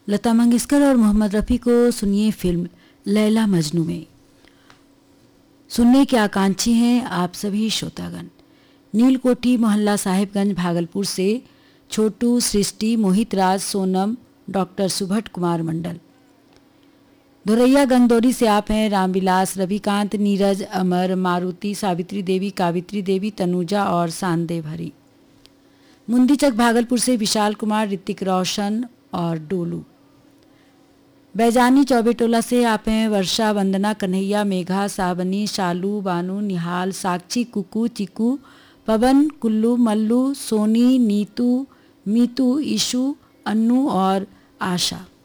लता मंगेशकर और मोहम्मद रफ़ी को सुनिए फिल्म लैला मजनू में। सुनने के आकांक्षी हैं आप सभी श्रोतागण। नीलकोठी, मोहल्ला साहिबगंज, भागलपुर से छोटू, सृष्टि, मोहित राज, सोनम, डॉक्टर सुभट कुमार मंडल। धोरैया गंगदौरी से आप हैं रामविलास, रविकांत, नीरज, अमर, मारुति, सावित्री देवी, कावित्री देवी, तनुजा और सांदेव हरी। मुंदीचक भागलपुर से विशाल कुमार, ऋतिक रोशन और डोलू। बैजानी चौबेटोला से आप हैं वर्षा, वंदना, कन्हैया, मेघा, सावनी, शालू, बानू, निहाल, साक्षी, कुकू, चिकू, पवन, कुल्लू, मल्लू, सोनी, नीतू, मीतू, ईशू, अन्नू और आशा।